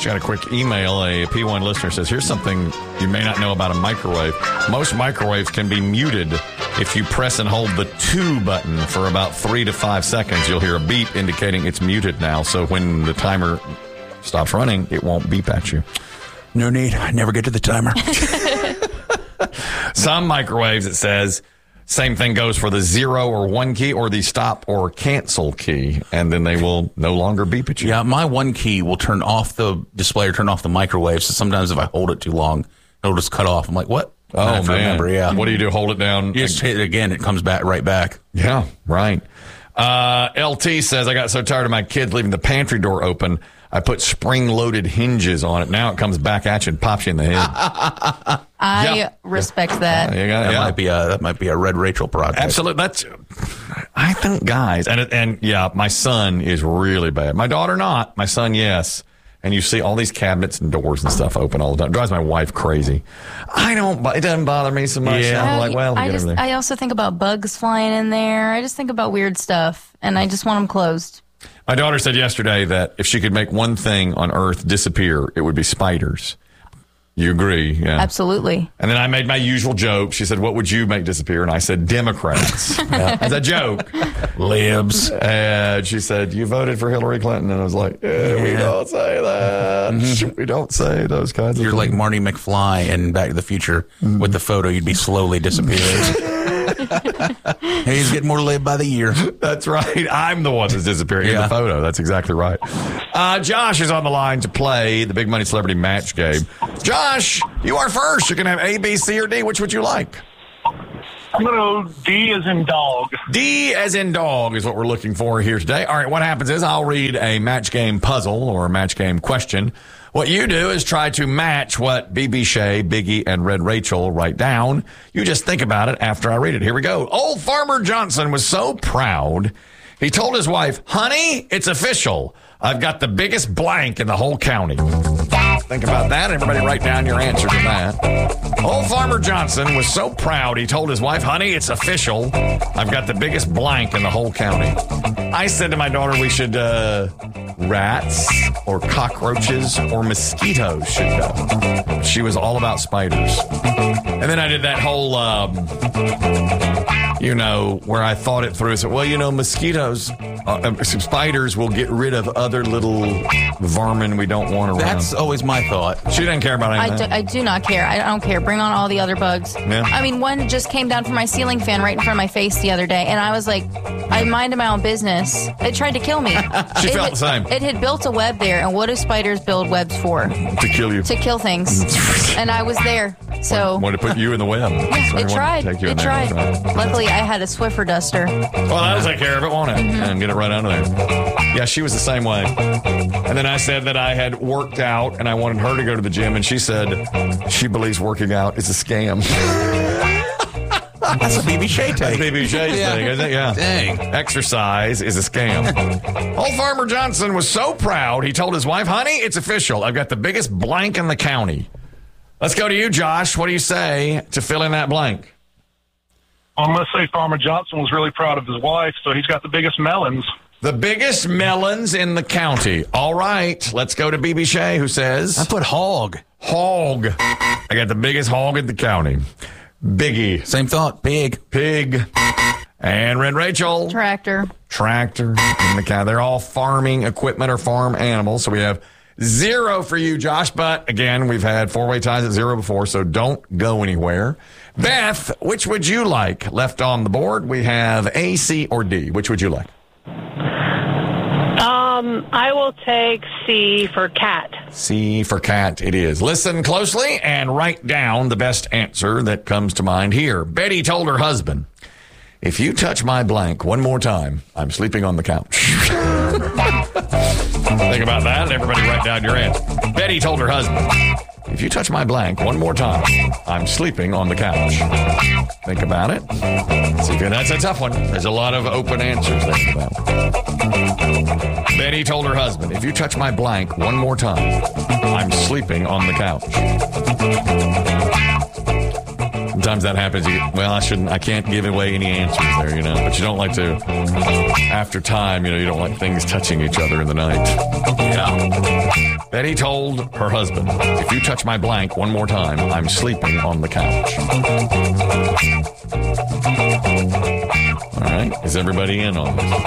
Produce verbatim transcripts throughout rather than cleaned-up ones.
Actually, got a quick email. A P one listener says, here's something you may not know about a microwave. Most microwaves can be muted. If you press and hold the to button for about three to five seconds, you'll hear a beep indicating it's muted now. So when the timer stops running, it won't beep at you. No need. I never get to the timer. Some microwaves, it says, same thing goes for the zero or one key or the stop or cancel key, and then they will no longer beep at you. Yeah, my one key will turn off the display or turn off the microwave. So sometimes if I hold it too long, it'll just cut off. I'm like, what? Oh, man. Remember, yeah. What do you do? Hold it down? You just hit it again. It comes back right back. Yeah, right. Uh, L T says, I got so tired of my kids leaving the pantry door open, I put spring-loaded hinges on it. Now it comes back at you and pops you in the head. I yeah. respect that. Uh, you got, that yeah. might be a that might be a Red Rachel project. Absolutely. That's. I think guys, and and yeah, my son is really bad. My daughter not. My son, yes. And you see all these cabinets and doors and stuff open all the time. It drives my wife crazy. I don't. It doesn't bother me so much. Yeah. I'm like, well, I, get just, over there. I also think about bugs flying in there. I just think about weird stuff, and I just want them closed. My daughter said yesterday that if she could make one thing on Earth disappear, it would be spiders. You agree? Yeah. Absolutely. And then I made my usual joke. She said, what would you make disappear? And I said, Democrats. Yeah, as a joke. Libs. And she said, you voted for Hillary Clinton. And I was like, eh, yeah. we don't say that. Mm-hmm. We don't say those kinds You're of things. like Marty McFly in Back to the Future. Mm-hmm. With the photo, you'd be slowly disappearing. He's getting more lib by the year. That's right. I'm the one that's disappearing yeah. in the photo. That's exactly right. Uh, Josh is on the line to play the Big Money Celebrity Match game. Josh, you are first. You can have A, B, C, or D. Which would you like? I'm going to go D as in dog. D as in dog is what we're looking for here today. All right, what happens is I'll read a match game puzzle or a match game question. What you do is try to match what B B Shea, Biggie, and Red Rachel write down. You just think about it after I read it. Here we go. Old Farmer Johnson was so proud, he told his wife, honey, it's official. I've got the biggest blank in the whole county. Think about that. Everybody write down your answer to that. Old Farmer Johnson was so proud, he told his wife, honey, it's official. I've got the biggest blank in the whole county. I said to my daughter we should, uh, rats or cockroaches or mosquitoes should go. She was all about spiders. And then I did that whole, um, you know, where I thought it through. I said, well, you know, mosquitoes, uh, spiders will get rid of other little vermin we don't want around. That's always my thought. She didn't care about I anything. do, I do not care. I don't care. Bring on all the other bugs. Yeah. I mean, one just came down from my ceiling fan right in front of my face the other day, and I was like, I minded my own business. It tried to kill me. She it felt had, the same. It had built a web there, and what do spiders build webs for? To kill you. To kill things. And I was there. So wanted to put you in the web. yeah, it tried. Take you in It there. tried. Right. Luckily, I had a Swiffer duster. Well, that'll take care of it, won't it? Mm-hmm. And get it right under there. Yeah, she was the same way. And then I said that I had worked out and I wanted her to go to the gym, and she said she believes working out is a scam. That's a B B Shea take. That's B B Shea's Yeah. thing, isn't it? Yeah. Dang. Exercise is a scam. Old Farmer Johnson was so proud, he told his wife, honey, it's official. I've got the biggest blank in the county. Let's go to you, Josh. What do you say to fill in that blank? I'm going to say Farmer Johnson was really proud of his wife, so he's got the biggest melons. The biggest melons in the county. All right. Let's go to B B Shea, who says, I put hog. hog. I got the biggest hog in the county. Biggie. Same thought. Pig. Pig. And Red Rachel. Tractor. Tractor. In the county. They're all farming equipment or farm animals. So we have zero for you, Josh. But again, we've had four-way ties at zero before, so don't go anywhere. Beth, which would you like left on the board? We have A, C, or D. Which would you like? Um, I will take C for cat. C for cat it is. Listen closely and write down the best answer that comes to mind here. Betty told her husband, if you touch my blank one more time, I'm sleeping on the couch. Think about that. Everybody write down your answer. Betty told her husband, if you touch my blank one more time, I'm sleeping on the couch. Think about it. See if you, that's a tough one. There's a lot of open answers there about it. Betty told her husband, if you touch my blank one more time, I'm sleeping on the couch. Sometimes that happens. You, well, I shouldn't. I can't give away any answers there, you know. But you don't like to. After time, you know, you don't like things touching each other in the night. Yeah. Betty told her husband, "If you touch my blank one more time, I'm sleeping on the couch." All right. Is everybody in on this?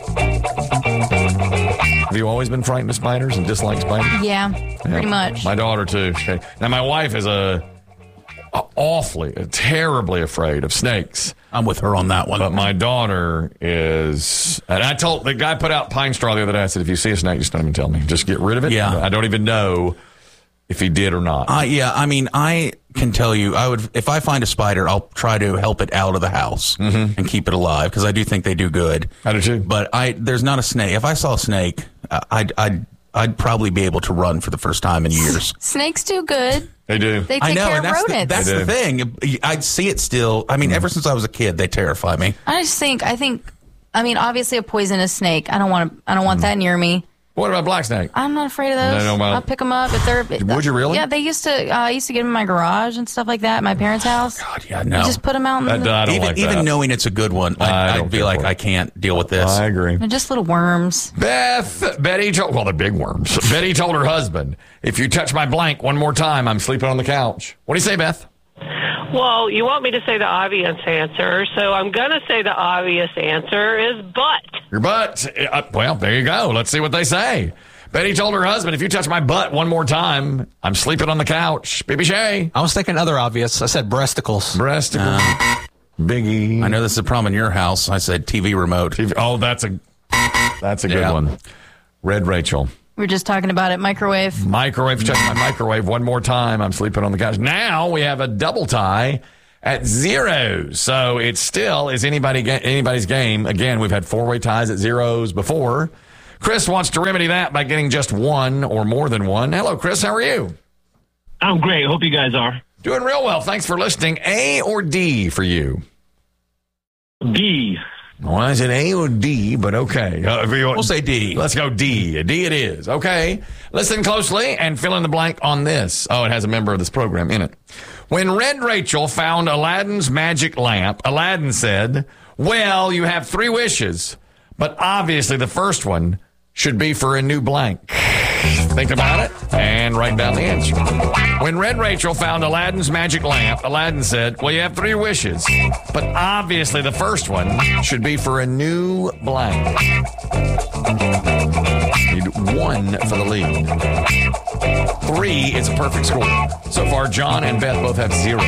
Have you always been frightened of spiders and dislike spiders? Yeah, pretty much. My daughter too. She, now my wife is a, a awfully, terribly afraid of snakes. I'm with her on that one. But my daughter is, and I told the guy put out pine straw the other day. I said, if you see a snake, just don't even tell me. Just get rid of it. Yeah. I don't even know if he did or not. Uh, yeah, I mean, I can tell you, I would if I find a spider, I'll try to help it out of the house Mm-hmm. and keep it alive because I do think they do good. I do too. But I there's not a snake. If I saw a snake, uh, I'd I'd I'd probably be able to run for the first time in years. Snakes do good. They do. They I take know, care and of that's the, rodents. that's They the thing. I'd see it still. I mean, ever since I was a kid, they terrify me. I just think, I think, I mean, obviously a poisonous snake. I don't want to, I don't want that near me. What about black snake? I'm not afraid of those. No, no, well- I'll pick them up if they're. Would you really? Yeah, they used to. Uh, I used to get them in my garage and stuff like that at my parents' house. God, yeah, no. You just put them out in That- the, I don't even like even that. knowing it's a good one, I I'd, don't I'd be care like, for it. I can't deal with this. I agree. they're just little worms. Beth, Betty told, well, they're big worms. Betty told her husband, if you touch my blank one more time, I'm sleeping on the couch. What do you say, Beth? Well, you want me to say the obvious answer, so I'm going to say the obvious answer is butt. Your butt. Uh, well, there you go. Let's see what they say. Betty told her husband, if you touch my butt one more time, I'm sleeping on the couch. B B Shay. I was thinking other obvious. I said breasticles. Breasticle. Biggie. I know this is a problem in your house. I said T V remote. Oh, that's a that's a good Yeah. one. Red Rachel. We were just talking about it. Microwave. Microwave. If you touch my microwave one more time, I'm sleeping on the couch. Now we have a double tie at zeros. So it still is anybody anybody's game. Again, we've had four-way ties at zeros before. Chris wants to remedy that by getting just one or more than one. Hello, Chris. How are you? I'm great. Hope you guys are. Doing real well. Thanks for listening. A or D for you? D. Well, I said A or D, but okay. Uh, if you want- We'll say D. Let's go D. D it is. Okay. Listen closely and fill in the blank on this. Oh, it has a member of this program in it. When Red Rachel found Aladdin's magic lamp, Aladdin said, well, you have three wishes, but obviously the first one should be for a new blank. Think about it and write down the answer. When Red Rachel found Aladdin's magic lamp, Aladdin said, well, you have three wishes, but obviously the first one should be for a new blank. Need one for the lead. Three is a perfect score. So far, John and Beth both have zeros.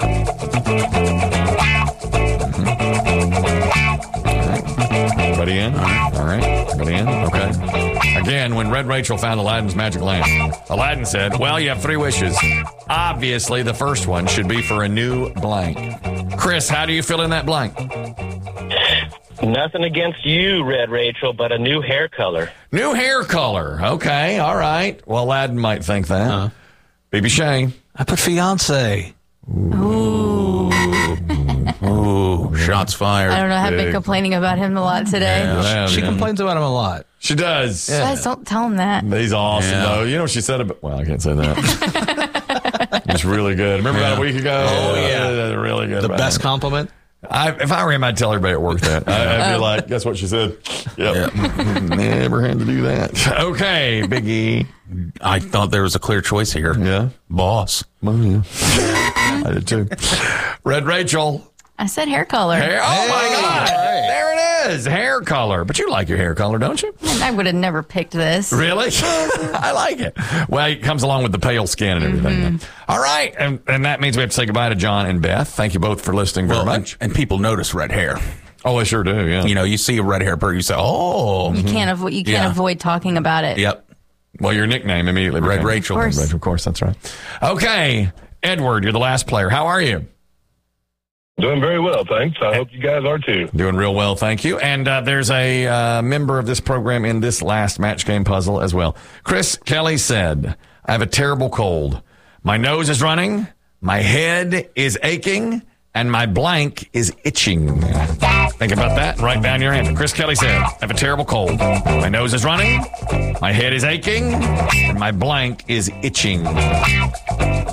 Everybody in? All right. All right. Everybody in? Okay. Again, when Red Rachel found Aladdin's magic lamp, Aladdin said, well, you have three wishes. Obviously, the first one should be for a new blank. Chris, how do you fill in that blank? Nothing against you, Red Rachel, but a new hair color. New hair color. Okay. All right. Well, Aladdin might think that. Uh-huh. B B Shane. I put fiance. Ooh, shots fired. I don't know. I've been Big. complaining about him a lot today. Yeah, She yeah. complains about him a lot. She does. Guys, don't tell him that. He's awesome, Yeah. though. You know what she said about... Well, I can't say that. It's really good. Remember about a week ago? Oh, yeah. Really good. The about best it. compliment. I, if I were him, I'd tell everybody at work that. I, I'd be like, guess what she said? Yep. Never had to do that. Okay, Biggie. I thought there was a clear choice here. Yeah. Boss. Well, yeah. I did too. Red Rachel. I said hair color. Hair. Oh, my God. There it is. Hair color. But you like your hair color, don't you? I would have never picked this. Really? I like it. Well, it comes along with the pale skin and everything. Mm-hmm. All right. And, and that means we have to say goodbye to John and Beth. Thank you both for listening very Well, much. and, and people notice red hair. Oh, they sure do. Yeah. You know, you see a red hair person, you say, oh. You can't avoid. You can't Yeah. avoid talking about it. Yep. Well, your nickname immediately. Red became- Rachel. Of course. Red Rachel, of course. That's right. Okay. Edward, you're the last player. How are you? Doing very well, thanks. I hope you guys are too. Doing real well, thank you. And uh, there's a uh, member of this program in this last match game puzzle as well. Chris Kelly said, I have a terrible cold. My nose is running, my head is aching, and my blank is itching. Think about that and write down your answer. Chris Kelly said, I have a terrible cold. My nose is running, my head is aching, and my blank is itching. All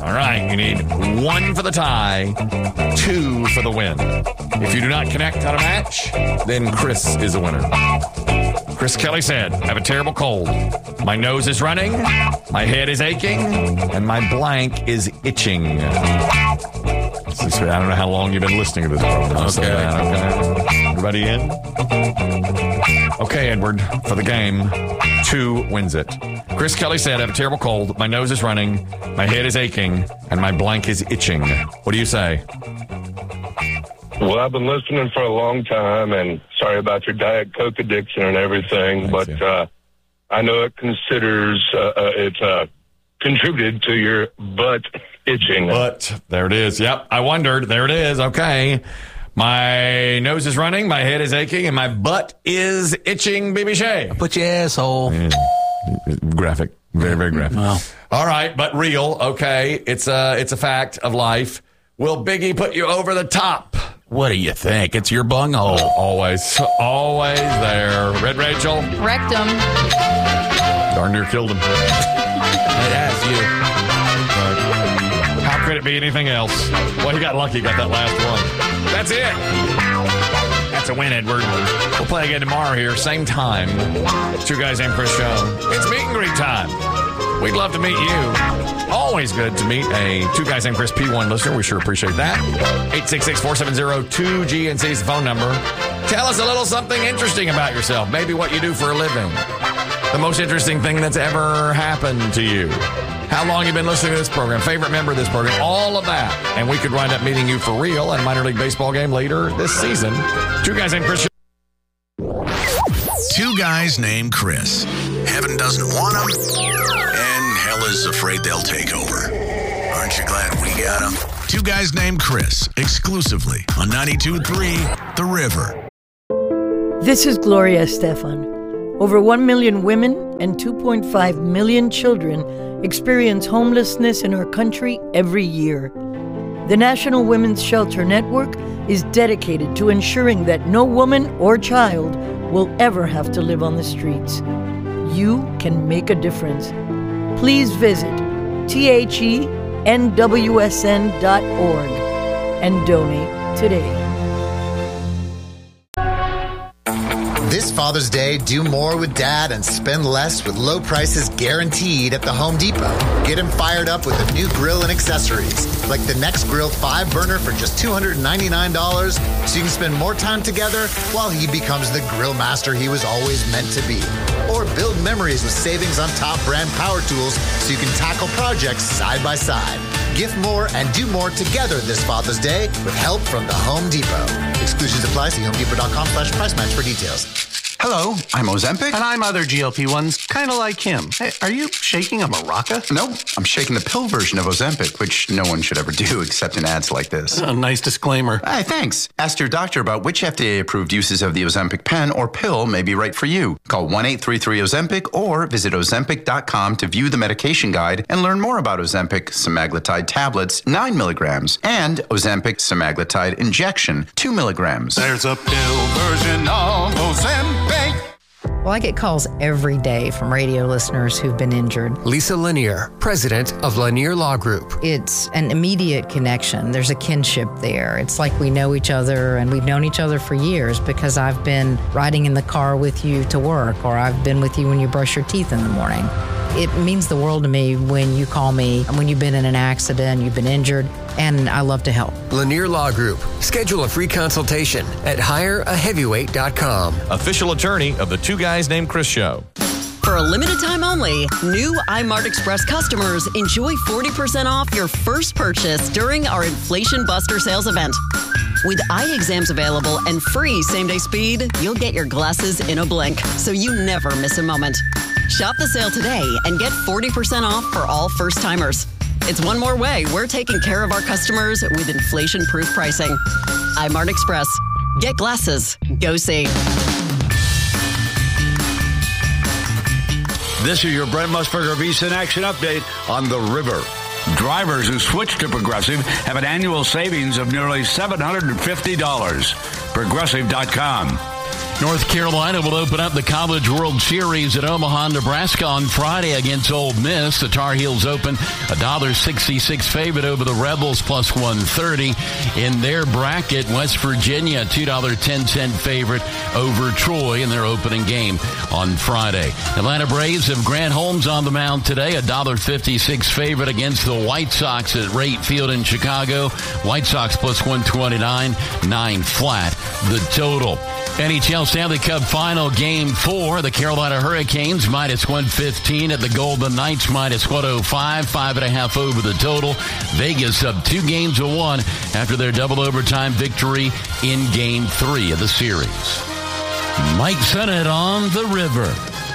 All right, you need one for the tie, two for the win. If you do not connect on a match, then Chris is a winner. Chris Kelly said, I have a terrible cold. My nose is running, my head is aching, and my blank is itching. I don't know how long you've been listening to this program. Okay. So, uh, okay. Everybody in? Okay, Edward, for the game, two wins it. Chris Kelly said, I have a terrible cold. My nose is running, my head is aching, and my blank is itching. What do you say? Well, I've been listening for a long time, and sorry about your Diet Coke addiction and everything, Thanks, but yeah. uh, I know it considers uh, uh, it's uh, contributed to your butt itching. But there it is. Yep, I wondered. There it is. Okay. My nose is running, my head is aching, and my butt is itching, B B Shea. Put your asshole. Yeah. Graphic. Very, very graphic. Wow. All right, but real. Okay. It's a, it's a fact of life. Will Biggie put you over the top? What do you think? It's your bunghole. Always, always there. Red Rachel, Wrecked him. darn near killed him. It has you. How could it be anything else? Well, he got lucky, got that last one. That's it. That's a win, Edward. We'll play again tomorrow here, same time. Two Guys Named Chris show. It's meet and greet time. We'd love to meet you. Always good to meet a Two Guys Named Chris P one listener. We sure appreciate that. eight six six, four seven zero, two G N C is the phone number. Tell us a little something interesting about yourself. Maybe what you do for a living. The most interesting thing that's ever happened to you. How long you've been listening to this program. Favorite member of this program. All of that. And we could wind up meeting you for real at a minor league baseball game later this season. Two Guys Named Chris. Two guys named Chris. Heaven doesn't want them, and hell is afraid they'll take over. Aren't you glad we got them? Two Guys Named Chris, exclusively on ninety-two point three The River. This is Gloria Estefan. Over one million women and two point five million children experience homelessness in our country every year. The National Women's Shelter Network is dedicated to ensuring that no woman or child will ever have to live on the streets. You can make a difference. Please visit T H E N W S N dot org and donate today. This Father's Day, do more with Dad and spend less with low prices guaranteed at the Home Depot. Get him fired up with a new grill and accessories, like the Next Grill five burner for just two hundred ninety-nine dollars, so you can spend more time together while he becomes the grill master he was always meant to be. Or build memories with savings on top brand power tools so you can tackle projects side by side. Gift more and do more together this Father's Day with help from the Home Depot. Exclusions apply. See homedepot.com slash price match for details. Hello, I'm Ozempic. And I'm other G L P ones, kind of like him. Hey, are you shaking a maraca? No, I'm shaking the pill version of Ozempic, which no one should ever do except in ads like this. A nice disclaimer. Hey, thanks. Ask your doctor about which F D A-approved uses of the Ozempic pen or pill may be right for you. Call one eight three three Ozempic or visit ozempic dot com to view the medication guide and learn more about Ozempic semaglutide tablets, nine milligrams, and Ozempic semaglutide injection, two milligrams. There's a pill version of Ozempic. Well, I get calls every day from radio listeners who've been injured. Lisa Lanier, president of Lanier Law Group. It's an immediate connection. There's a kinship there. It's like we know each other, and we've known each other for years because I've been riding in the car with you to work, or I've been with you when you brush your teeth in the morning. It means the world to me when you call me, when you've been in an accident, you've been injured, and I love to help. Lanier Law Group. Schedule a free consultation at hire a heavyweight dot com. Official attorney of the Two Guys Named Chris show. For a limited time only, new iMart Express customers enjoy forty percent off your first purchase during our Inflation Buster sales event. With eye exams available and free same-day speed, you'll get your glasses in a blink, so you never miss a moment. Shop the sale today and get forty percent off for all first-timers. It's one more way we're taking care of our customers with inflation-proof pricing. iMart Express. Get glasses. Go see. This is your Brent Musburger Visa in Action update on the river. Drivers who switch to Progressive have an annual savings of nearly seven hundred fifty dollars. Progressive dot com. North Carolina will open up the College World Series at Omaha, Nebraska on Friday against Ole Miss. The Tar Heels open a one dollar sixty-six favorite over the Rebels plus one thirty. In their bracket, West Virginia, two dollars and ten cents favorite over Troy in their opening game on Friday. Atlanta Braves have Grant Holmes on the mound today, a one dollar fifty-six favorite against the White Sox at Rate Field in Chicago. White Sox plus one twenty-nine, nine flat the total. N H L Stanley Cup Final Game four. The Carolina Hurricanes minus one fifteen at the Golden Knights minus one oh five. Five and a half over the total. Vegas up two games to one after their double overtime victory in Game three of the series. Mike Sennett on the River.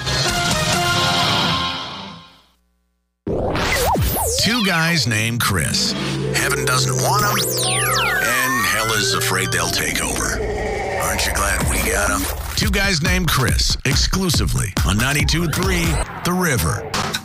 Two guys named Chris. Heaven doesn't want them, and hell is afraid they'll take over. Aren't you glad we got them? Two guys named Chris, exclusively on ninety-two point three The River.